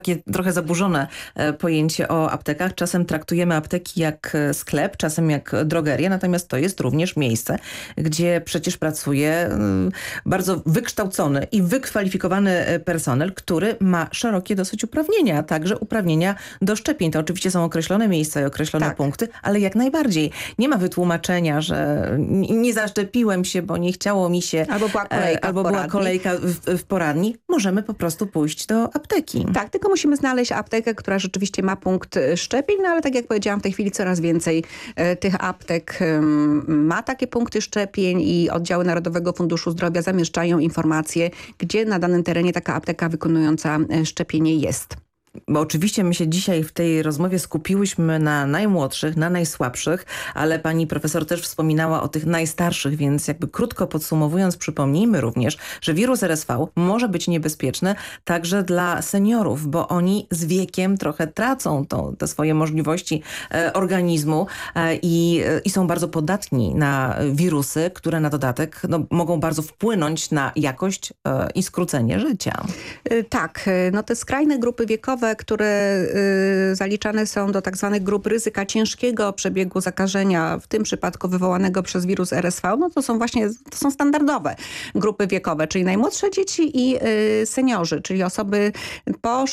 takie trochę zaburzone pojęcie o aptekach. Czasem traktujemy apteki jak sklep, czasem jak drogerię, natomiast to jest również miejsce, gdzie przecież pracuje bardzo wykształcony i wykwalifikowany personel, który ma szerokie dosyć uprawnienia, a także uprawnienia do szczepień. To oczywiście są określone miejsca i określone punkty, ale jak najbardziej. Nie ma wytłumaczenia, że nie zaszczepiłem się, bo nie chciało mi się. Albo była kolejka w poradni. Możemy po prostu pójść do apteki. Tak, tylko musimy znaleźć aptekę, która rzeczywiście ma punkt szczepień, no ale tak jak powiedziałam, w tej chwili coraz więcej tych aptek ma takie punkty szczepień i oddziały Narodowego Funduszu Zdrowia zamieszczają informacje, gdzie na danym terenie taka apteka wykonująca szczepienie jest. Bo oczywiście my się dzisiaj w tej rozmowie skupiłyśmy na najmłodszych, na najsłabszych, ale pani profesor też wspominała o tych najstarszych, więc jakby krótko podsumowując, przypomnijmy również, że wirus RSV może być niebezpieczny także dla seniorów, bo oni z wiekiem trochę tracą te swoje możliwości organizmu i są bardzo podatni na wirusy, które na dodatek mogą bardzo wpłynąć na jakość i skrócenie życia. Tak, te skrajne grupy wiekowe, które zaliczane są do tak zwanych grup ryzyka ciężkiego przebiegu zakażenia, w tym przypadku wywołanego przez wirus RSV, to są standardowe grupy wiekowe, czyli najmłodsze dzieci i seniorzy, czyli osoby po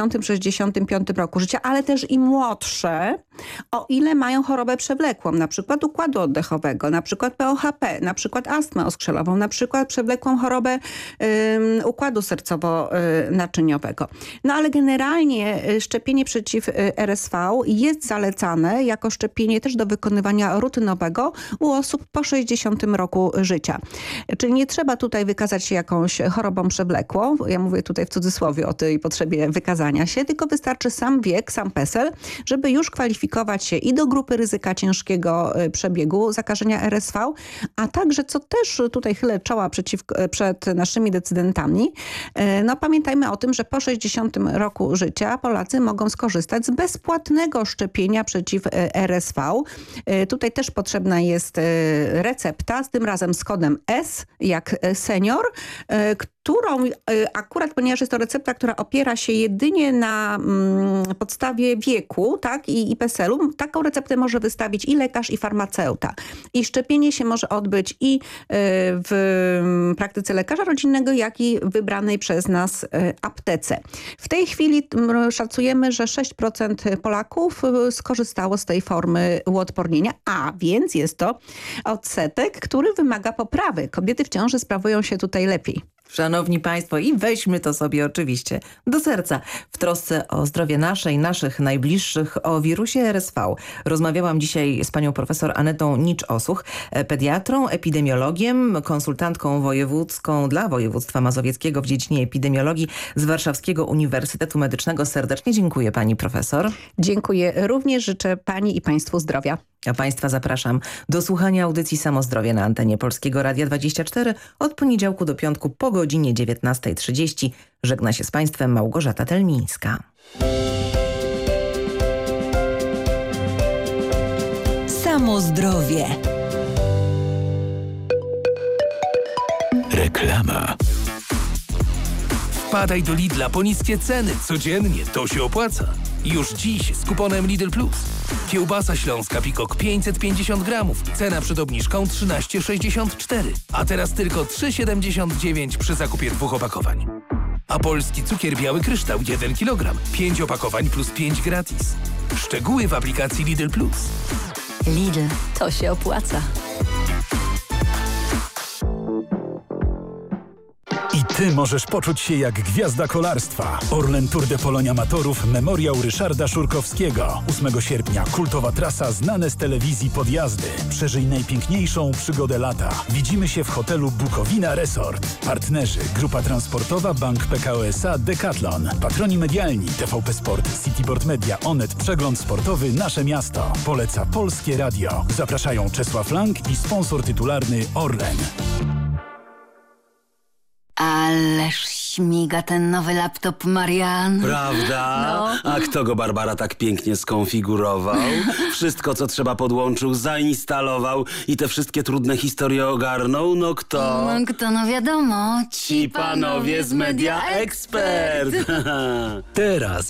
60-65 roku życia, ale też i młodsze, o ile mają chorobę przewlekłą, na przykład układu oddechowego, na przykład POHP, na przykład astmę oskrzelową, na przykład przewlekłą chorobę układu sercowo-naczyniowego. Ale generalnie szczepienie przeciw RSV jest zalecane jako szczepienie też do wykonywania rutynowego u osób po 60 roku życia. Czyli nie trzeba tutaj wykazać się jakąś chorobą przewlekłą. Ja mówię tutaj w cudzysłowie o tej potrzebie wykazania się, tylko wystarczy sam wiek, sam PESEL, żeby już kwalifikować się i do grupy ryzyka ciężkiego przebiegu zakażenia RSV, a także, co też tutaj chylę czoła przed naszymi decydentami, pamiętajmy o tym, że po 60 roku życia Polacy mogą skorzystać z bezpłatnego szczepienia przeciw RSV. Tutaj też potrzebna jest recepta, z tym razem z kodem S, jak senior, którą akurat, ponieważ jest to recepta, która opiera się jedynie na podstawie wieku, tak, i PESEL-u, taką receptę może wystawić i lekarz, i farmaceuta. I szczepienie się może odbyć i w praktyce lekarza rodzinnego, jak i wybranej przez nas aptece. W tej chwili szacujemy, że 6% Polaków skorzystało z tej formy uodpornienia, a więc jest to odsetek, który wymaga poprawy. Kobiety w ciąży sprawują się tutaj lepiej. Szanowni Państwo, i weźmy to sobie oczywiście do serca. W trosce o zdrowie naszych najbliższych, o wirusie RSV rozmawiałam dzisiaj z panią profesor Anetą Nicz-Osuch, pediatrą, epidemiologiem, konsultantką wojewódzką dla województwa mazowieckiego w dziedzinie epidemiologii z Warszawskiego Uniwersytetu Medycznego. Serdecznie dziękuję pani profesor. Dziękuję również, życzę pani i państwu zdrowia. A państwa zapraszam do słuchania audycji Samozdrowie na antenie Polskiego Radia 24 od poniedziałku do piątku po godzinie 19:30. Żegna się z państwem Małgorzata Telmińska. Samozdrowie. Reklama. Wpadaj do Lidla po niskie ceny. Codziennie to się opłaca. Już dziś z kuponem Lidl Plus. Kiełbasa śląska Pikok 550 gramów. Cena przed obniżką 13,64. A teraz tylko 3,79 przy zakupie 2 opakowań. A polski cukier biały kryształ 1 kg. 5 opakowań plus 5 gratis. Szczegóły w aplikacji Lidl Plus. Lidl, to się opłaca. I ty możesz poczuć się jak gwiazda kolarstwa. Orlen Tour de Polonia Amatorów Memoriał Ryszarda Szurkowskiego. 8 sierpnia kultowa trasa, znane z telewizji podjazdy. Przeżyj najpiękniejszą przygodę lata. Widzimy się w hotelu Bukowina Resort. Partnerzy: Grupa Transportowa, Bank Pekao SA, Decathlon. Patroni medialni: TVP Sport, Cityboard Media, Onet, Przegląd Sportowy, Nasze Miasto. Poleca Polskie Radio. Zapraszają Czesław Lang i sponsor tytularny Orlen. Ależ śmiga ten nowy laptop, Marian. Prawda? A kto go, Barbara, tak pięknie skonfigurował? Wszystko, co trzeba, podłączył, zainstalował i te wszystkie trudne historie ogarnął? No kto? No wiadomo. Ci panowie z Media Expert. Teraz